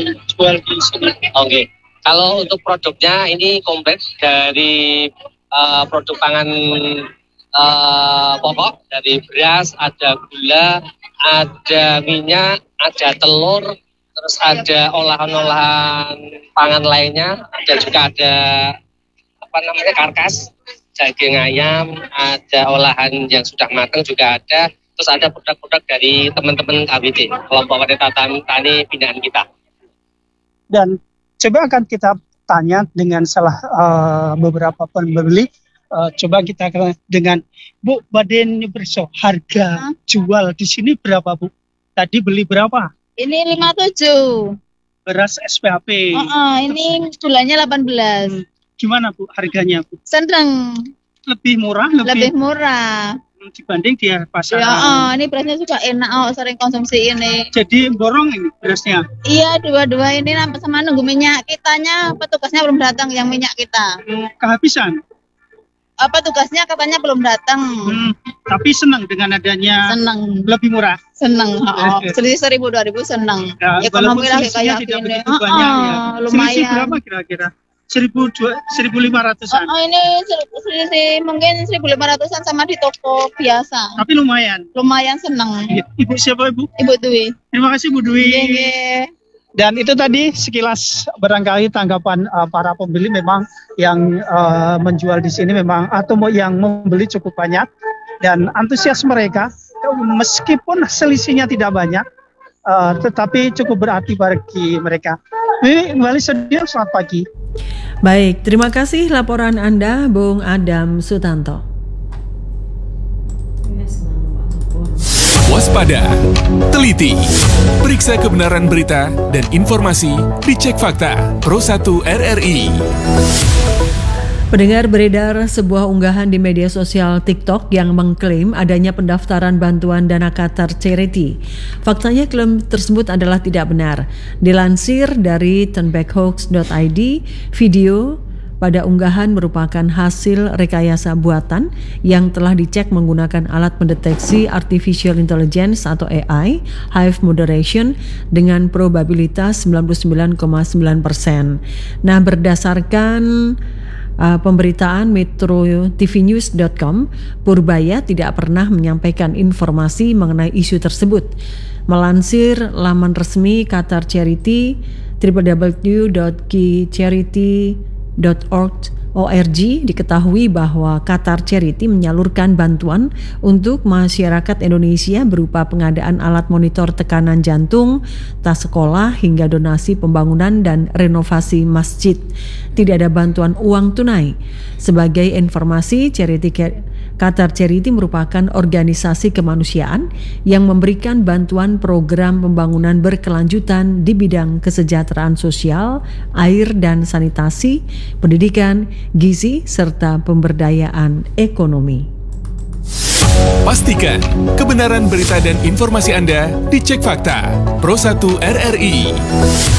jual di sini. Oke. Kalau untuk produknya ini komplit dari produk pangan pokok, dari beras, ada gula, ada minyak, ada telur, terus ada olahan-olahan pangan lainnya, dan juga ada karkas, daging ayam, ada olahan yang sudah matang juga ada, terus ada produk-produk dari teman-teman KWT, kelompok wanita tani binaan kita. Dan coba akan kita tanya dengan beberapa pembeli. Coba kita dengan Bu Baden Berso, harga jual di sini berapa Bu? Tadi beli berapa? Ini 57. Beras SPAP. Ini gulanya 18. Gimana Bu harganya Bu? Seneng. Lebih murah? Lebih murah. Dibanding di pasaran. Ya, ini berasnya juga enak, sering konsumsi ini. Jadi borong ini berasnya? Iya, dua-dua ini sama nunggu minyak kitanya, petugasnya belum datang yang minyak kita. Kehabisan? Petugasnya katanya belum datang. Tapi senang dengan adanya lebih murah? Senang, selisih 1.000-2.000 senang. Ya, ekonomi lagi kayak tidak gini. Begitu banyak, ya. Lumayan. Selisih berapa kira-kira? 1.500-an? Ini selisih mungkin 1.500-an sama di toko biasa. Tapi lumayan? Lumayan senang. Ibu siapa Ibu? Ibu Dwi. Terima kasih Bu Dwi. Iya. Dan itu tadi sekilas barangkali tanggapan para pembeli memang yang menjual di sini memang atau yang membeli cukup banyak dan antusias mereka meskipun selisihnya tidak banyak tetapi cukup berarti bagi mereka. Ini kembali studio, selamat pagi. Baik, terima kasih laporan Anda Bung Adam Sutanto. Waspada, teliti, periksa kebenaran berita dan informasi, dicek fakta, Pro 1 RRI. Pendengar, beredar sebuah unggahan di media sosial TikTok yang mengklaim adanya pendaftaran bantuan dana Qatar Charity. Faktanya klaim tersebut adalah tidak benar. Dilansir dari turnbackhoax.id, video pada unggahan merupakan hasil rekayasa buatan yang telah dicek menggunakan alat pendeteksi Artificial Intelligence atau AI, Hive Moderation, dengan probabilitas 99,9%. Nah, berdasarkan pemberitaan metrotvnews.com, Purbaya tidak pernah menyampaikan informasi mengenai isu tersebut. Melansir laman resmi Qatar Charity, www.qcharity.org, diketahui bahwa Qatar Charity menyalurkan bantuan untuk masyarakat Indonesia berupa pengadaan alat monitor tekanan jantung, tas sekolah, hingga donasi pembangunan dan renovasi masjid. Tidak ada bantuan uang tunai. Sebagai informasi, Qatar Charity merupakan organisasi kemanusiaan yang memberikan bantuan program pembangunan berkelanjutan di bidang kesejahteraan sosial, air dan sanitasi, pendidikan, gizi, serta pemberdayaan ekonomi. Pastikan kebenaran berita dan informasi Anda dicek fakta. Pro 1 RRI.